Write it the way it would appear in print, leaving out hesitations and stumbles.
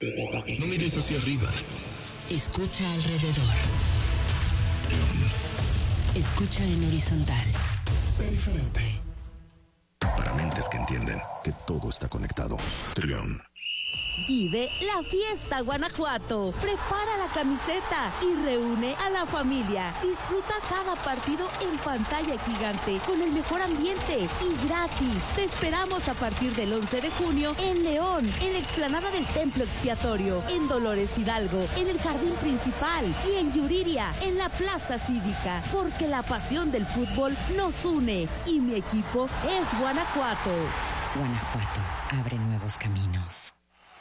No mires hacia arriba. Escucha alrededor. Escucha en horizontal. Sé diferente. Para mentes que entienden que todo está conectado. Trión. Vive la fiesta Guanajuato. Prepara la camiseta y reúne a la familia. Disfruta cada partido en pantalla gigante con el mejor ambiente y gratis. Te esperamos a partir del 11 de junio en León, en la explanada del Templo Expiatorio, en Dolores Hidalgo, en el Jardín Principal y en Yuriria, en la Plaza Cívica. Porque la pasión del fútbol nos une y mi equipo es Guanajuato. Guanajuato abre nuevos caminos.